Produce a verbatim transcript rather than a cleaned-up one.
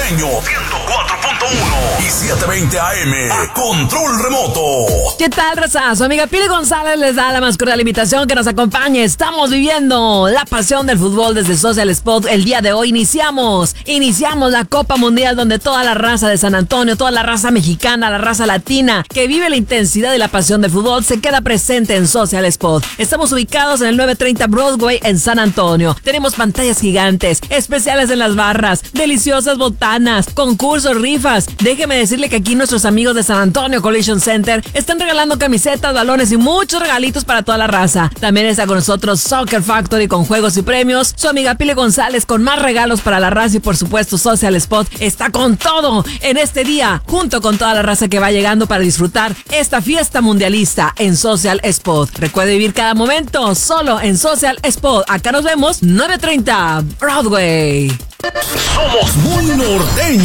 Norteño ciento cuatro punto uno y setecientos veinte A M a control remoto. ¿Qué tal, raza? Su amiga Pili González les da la más cordial invitación que nos acompañe. Estamos viviendo la pasión del fútbol desde Social Spot. El día de hoy iniciamos, iniciamos la Copa Mundial, donde toda la raza de San Antonio, toda la raza mexicana, la raza latina que vive la intensidad y la pasión del fútbol se queda presente en Social Spot. Estamos ubicados en el novecientos treinta Broadway en San Antonio. Tenemos pantallas gigantes, especiales en las barras, deliciosas botanas, concursos, rifas. Déjeme decirle que aquí nuestros amigos de San Antonio Collision Center están regalando camisetas, balones y muchos regalitos para toda la raza. También está con nosotros Soccer Factory con juegos y premios. Su amiga Pili González con más regalos para la raza y por supuesto Social Spot está con todo en este día, junto con toda la raza que va llegando para disfrutar esta fiesta mundialista en Social Spot. Recuerde vivir cada momento solo en Social Spot. Acá nos vemos novecientos treinta Broadway. Somos muy norteños.